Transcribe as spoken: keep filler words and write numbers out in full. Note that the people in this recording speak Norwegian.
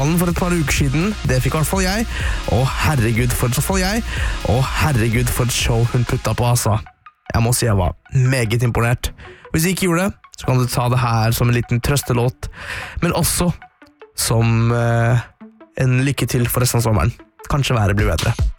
for et par uker siden, det fikk i hvert fall jeg, og herregud for et fall jeg, og herregud for et show hun putta på, altså. Jeg må si jeg var meget imponert. Hvis du ikke gjorde det, så kan du ta det her som en liten trøstelåt, men også som eh, en lykke til for resten av sommeren. Kanskje været blir bedre.